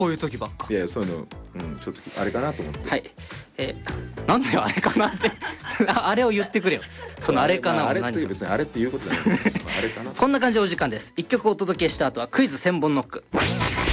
こういう時ばっか。 いやそういうの、ちょっとあれかなと思って。 はい、なんであれかなってあれを言ってくれよ。そのあれかなあは何か。 れって別にあれっていうことじゃない。あれかな。 こんな感じでお時間です。一曲お届けした後はクイズ1000本ノック。